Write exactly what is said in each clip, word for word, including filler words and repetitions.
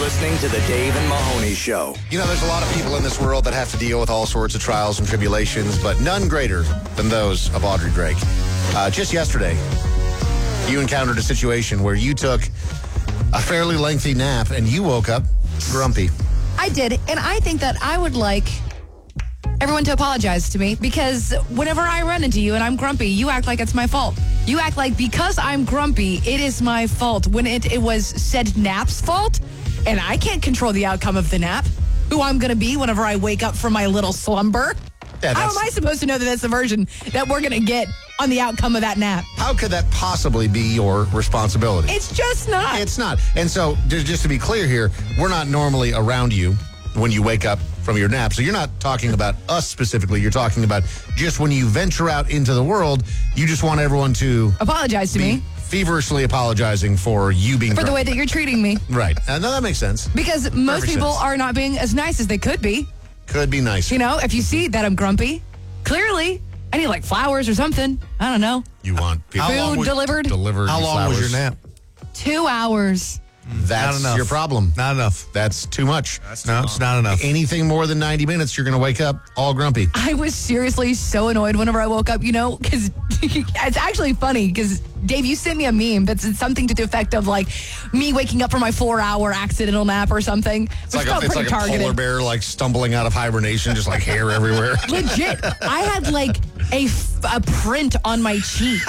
listening to the Dave and Mahoney Show. You know, there's a lot of people in this world that have to deal with all sorts of trials and tribulations, but none greater than those of Audrey Drake. Uh, just yesterday, you encountered a situation where you took a fairly lengthy nap and you woke up grumpy. I did, and I think that I would like everyone to apologize to me, because whenever I run into you and I'm grumpy, you act like it's my fault. You act like because I'm grumpy, it is my fault, when it, it was said nap's fault, and I can't control the outcome of the nap, who I'm going to be whenever I wake up from my little slumber. Yeah, How am I supposed to know that that's the version that we're going to get on the outcome of that nap? How could that possibly be your responsibility? It's just not. It's not. And so, just just to be clear here, we're not normally around you when you wake up from your nap. So you're not talking about us specifically. You're talking about just when you venture out into the world, you just want everyone to apologize to be me. Feverishly apologizing for you being For grumpy. the way that you're treating me. Right. Uh, no, that makes sense. Because most Perfect people sense. are not being as nice as they could be. Could be nicer. You know, if you see that I'm grumpy, clearly I need like flowers or something. I don't know. You want people Food was- delivered. delivered. How you long was flowers. your nap? Two hours. That's Not enough. your problem. Not enough. That's too much. No, it's not enough. Anything more than ninety minutes, you're going to wake up all grumpy. I was seriously so annoyed whenever I woke up, you know, because it's actually funny because, Dave, you sent me a meme that's something to the effect of, like, me waking up from my four-hour accidental nap or something. It's like, a, it's like a polar bear, like, stumbling out of hibernation, just like hair everywhere. Legit. I had, like, a, f- a print on my cheek.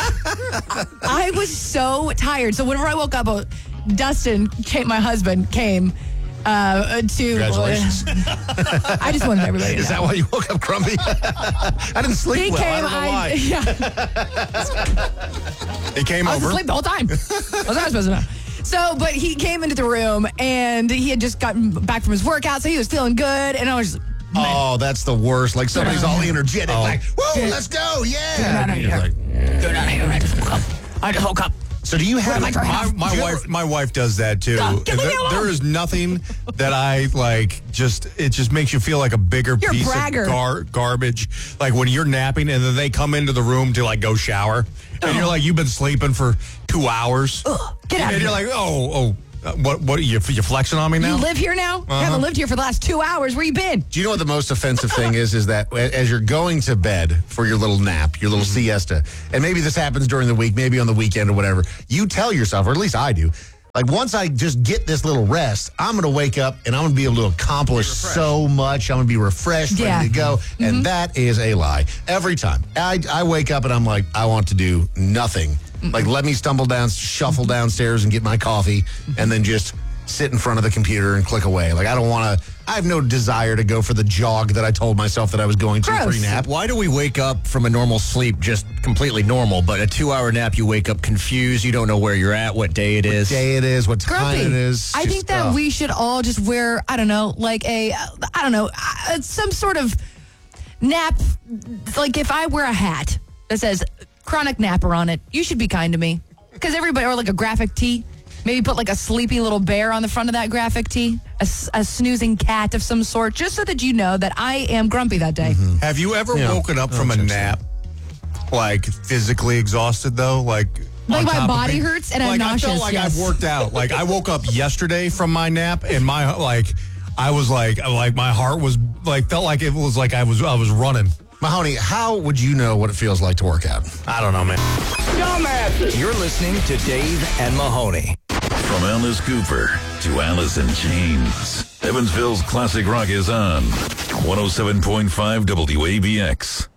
I was so tired. So whenever I woke up, uh, Dustin, came, my husband, came uh, to... Congratulations. Uh, I just wanted everybody to Is know. that why you woke up grumpy? I didn't sleep He well. came, I don't know why. yeah. He came I was over. asleep the whole time. What was I supposed to know? So, but he came into the room, and he had just gotten back from his workout, so he was feeling good, and I was just... Oh, that's the worst. Like somebody's all energetic, Oh. like, whoa, let's go, yeah. Get out of And you're here. like, Get out of here. I just woke up. I just woke up. so do you have... am I trying My, to- my Do you wife, ever- my wife does that too. God, give me There- alone. there is nothing that I like. Just it just makes you feel like a bigger You're a piece bragger. of gar- garbage. Like when you're napping and then they come into the room to like go shower, and you're like, you've been sleeping for two hours, Ugh, get out and of you're here. like, oh, oh, uh, what, what? You you flexing on me now? You live here now? You haven't lived here for the last two hours. Where you been? Do you know what the most offensive thing is? Is that as you're going to bed for your little nap, your little siesta, and maybe this happens during the week, maybe on the weekend or whatever, you tell yourself, or at least I do, like once I just get this little rest, I'm going to wake up and I'm going to be able to accomplish so much. I'm going to be refreshed, Yeah. ready to go. And that is a lie. Every time. I, I wake up and I'm like, I want to do nothing. Like, let me stumble down, shuffle downstairs and get my coffee and then just sit in front of the computer and click away. Like, I don't want to, I have no desire to go for the jog that I told myself that I was going to Gross. pre-nap. Why do we wake up from a normal sleep just completely normal, but a two-hour nap you wake up confused, you don't know where you're at, what day it is? Day it is, what time Grumpy. it is. I Just, think that uh, we should all just wear, I don't know, like a, I don't know, uh, some sort of nap. Like if I wear a hat that says chronic napper on it, you should be kind to me. Because everybody, or like a graphic tee. Maybe put like a sleepy little bear on the front of that graphic tee, a, s- a snoozing cat of some sort, just so that you know that I am grumpy that day. Have you ever Yeah. woken up from a nap like physically exhausted though? Like Like on my top of body being- hurts and I'm like, I nauseous, felt like yes. I've worked out. Like I woke up yesterday from my nap and my like I was like like my heart was like felt like it was like I was I was running. Mahoney, how would you know what it feels like to work out? I don't know, man. You're listening to Dave and Mahoney. From Alice Cooper to Alice in Chains, Evansville's classic rock is on one oh seven point five W A B X.